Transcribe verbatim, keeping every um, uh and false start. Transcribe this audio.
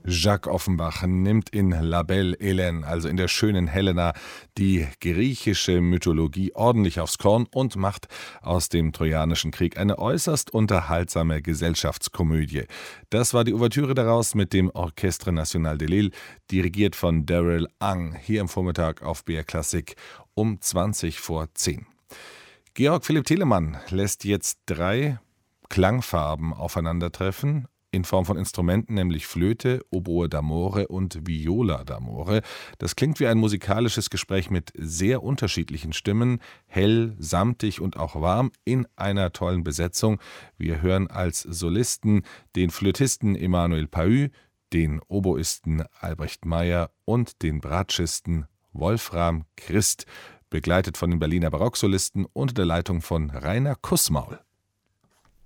Jacques Offenbach nimmt in La Belle Hélène, also in der schönen Helena, die griechische Mythologie ordentlich aufs Korn und macht aus dem Trojanischen Krieg eine äußerst unterhaltsame Gesellschaftskomödie. Das war die Ouvertüre daraus mit dem Orchestre National de Lille, dirigiert von Daryl Ang, hier am Vormittag auf B R Klassik um zwanzig vor zehn. Georg Philipp Telemann lässt jetzt drei Klangfarben aufeinandertreffen, in Form von Instrumenten, nämlich Flöte, Oboe d'amore und Viola d'amore. Das klingt wie ein musikalisches Gespräch mit sehr unterschiedlichen Stimmen, hell, samtig und auch warm, in einer tollen Besetzung. Wir hören als Solisten den Flötisten Emmanuel Pahü, den Oboisten Albrecht Meyer und den Bratschisten Wolfram Christ, begleitet von den Berliner Barocksolisten unter der Leitung von Rainer Kussmaul.